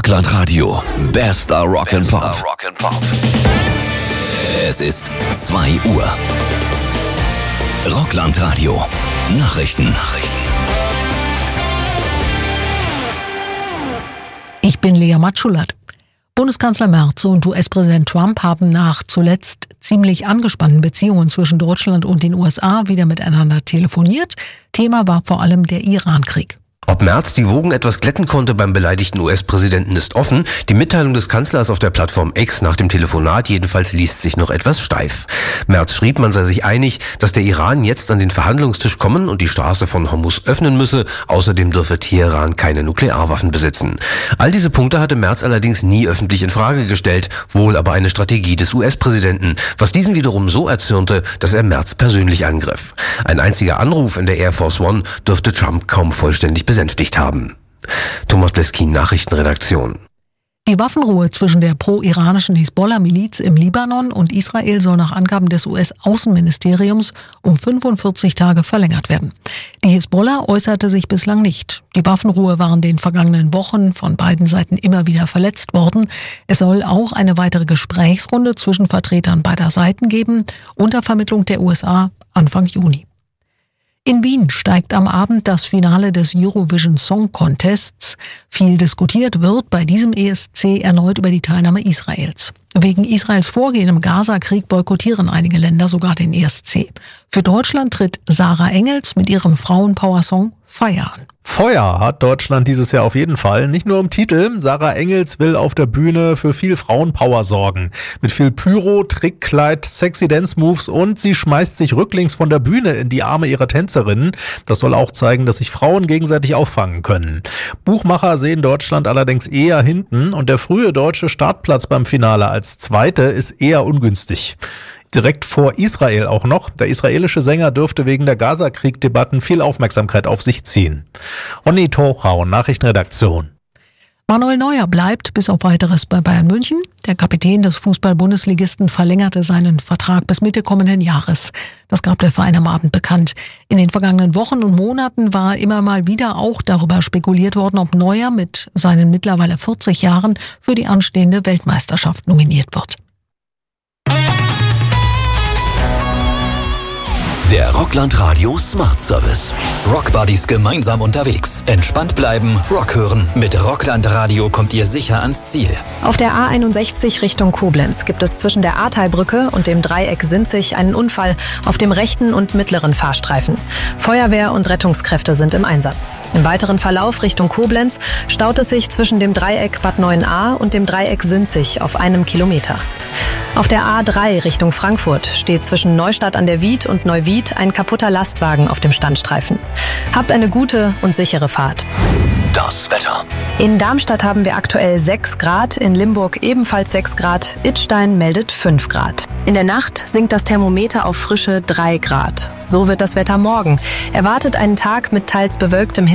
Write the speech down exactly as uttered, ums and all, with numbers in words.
Rockland Radio. Bester Rock'n'Pop. Es ist zwei Uhr. Rockland Radio. Nachrichten. Nachrichten. Ich bin Lea Matschulat. Bundeskanzler Merz und U S-Präsident Trump haben nach zuletzt ziemlich angespannten Beziehungen zwischen Deutschland und den U S A wieder miteinander telefoniert. Thema war vor allem der Iran-Krieg. Ob Merz die Wogen etwas glätten konnte beim beleidigten U S-Präsidenten ist offen. Die Mitteilung des Kanzlers auf der Plattform X nach dem Telefonat jedenfalls liest sich noch etwas steif. Merz schrieb, man sei sich einig, dass der Iran jetzt an den Verhandlungstisch kommen und die Straße von Hormuz öffnen müsse. Außerdem dürfe Teheran keine Nuklearwaffen besitzen. All diese Punkte hatte Merz allerdings nie öffentlich in Frage gestellt, wohl aber eine Strategie des U S-Präsidenten, was diesen wiederum so erzürnte, dass er Merz persönlich angriff. Ein einziger Anruf in der Air Force One dürfte Trump kaum vollständig besänftigt haben. Thomas Bleskin, Nachrichtenredaktion. Die Waffenruhe zwischen der pro-iranischen Hisbollah-Miliz im Libanon und Israel soll nach Angaben des U S-Außenministeriums um fünfundvierzig Tage verlängert werden. Die Hisbollah äußerte sich bislang nicht. Die Waffenruhe war in den vergangenen Wochen von beiden Seiten immer wieder verletzt worden. Es soll auch eine weitere Gesprächsrunde zwischen Vertretern beider Seiten geben, unter Vermittlung der U S A Anfang Juni. In Wien steigt am Abend das Finale des Eurovision Song Contests. Viel diskutiert wird bei diesem E S C erneut über die Teilnahme Israels. Wegen Israels Vorgehen im Gaza-Krieg boykottieren einige Länder sogar den E S C. Für Deutschland tritt Sarah Engels mit ihrem Frauenpower-Song Feier an. Feuer hat Deutschland dieses Jahr auf jeden Fall. Nicht nur im Titel. Sarah Engels will auf der Bühne für viel Frauenpower sorgen. Mit viel Pyro, Trickkleid, sexy Dance-Moves und sie schmeißt sich rücklings von der Bühne in die Arme ihrer Tänzerinnen. Das soll auch zeigen, dass sich Frauen gegenseitig auffangen können. Buchmacher sehen Deutschland allerdings eher hinten und der frühe deutsche Startplatz beim Finale als Zweite ist eher ungünstig. Direkt vor Israel auch noch. Der israelische Sänger dürfte wegen der Gaza-Krieg-Debatten viel Aufmerksamkeit auf sich ziehen. Onni Tochau, Nachrichtenredaktion. Manuel Neuer bleibt bis auf Weiteres bei Bayern München. Der Kapitän des Fußball-Bundesligisten verlängerte seinen Vertrag bis Mitte kommenden Jahres. Das gab der Verein am Abend bekannt. In den vergangenen Wochen und Monaten war immer mal wieder auch darüber spekuliert worden, ob Neuer mit seinen mittlerweile vierzig Jahren für die anstehende Weltmeisterschaft nominiert wird. Der Rockland Radio Smart Service. Rockbuddies gemeinsam unterwegs. Entspannt bleiben, Rock hören. Mit Rockland Radio kommt ihr sicher ans Ziel. Auf der A einundsechzig Richtung Koblenz gibt es zwischen der Ahrtalbrücke und dem Dreieck Sinzig einen Unfall auf dem rechten und mittleren Fahrstreifen. Feuerwehr und Rettungskräfte sind im Einsatz. Im weiteren Verlauf Richtung Koblenz staut es sich zwischen dem Dreieck Bad Neuenahr und dem Dreieck Sinzig auf einem Kilometer. Auf der A drei Richtung Frankfurt steht zwischen Neustadt an der Wied und Neuwied ein kaputter Lastwagen auf dem Standstreifen. Habt eine gute und sichere Fahrt. Das Wetter. In Darmstadt haben wir aktuell sechs Grad, in Limburg ebenfalls sechks Grad, Idstein meldet fünf Grad. In der Nacht sinkt das Thermometer auf frische drei Grad. So wird das Wetter morgen. Erwartet einen Tag mit teils bewölktem Himmel.